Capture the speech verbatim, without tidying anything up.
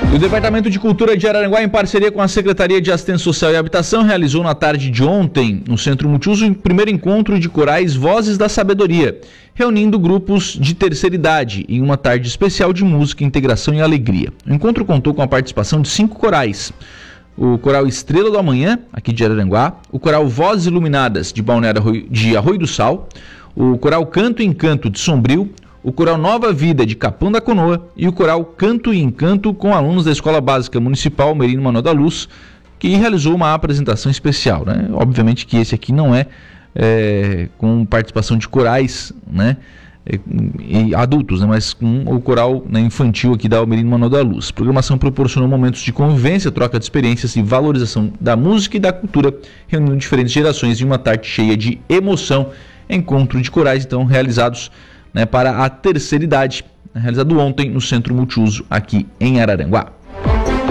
O Departamento de Cultura de Araranguá, em parceria com a Secretaria de Assistência Social e Habitação, realizou na tarde de ontem, no Centro Multiuso, o primeiro encontro de corais Vozes da Sabedoria, reunindo grupos de terceira idade em uma tarde especial de música, integração e alegria. O encontro contou com a participação de cinco corais: o Coral Estrela do Amanhã, aqui de Araranguá, o Coral Vozes Iluminadas, de Balneário Arroio, de Arroio do Sal, o Coral Canto e Encanto, de Sombrio, o Coral Nova Vida, de Capão da Canoa, e o Coral Canto e Encanto, com alunos da Escola Básica Municipal Merino Manoel da Luz, que realizou uma apresentação especial, né? Obviamente que esse aqui não é, é com participação de corais, né? E adultos, né? Mas com o coral, né, infantil aqui da Merino Manoel da Luz. A programação proporcionou momentos de convivência, troca de experiências e valorização da música e da cultura, reunindo diferentes gerações em uma tarde cheia de emoção. Encontro de corais, então, realizados, né, para a terceira idade, realizado ontem no Centro Multiuso aqui em Araranguá.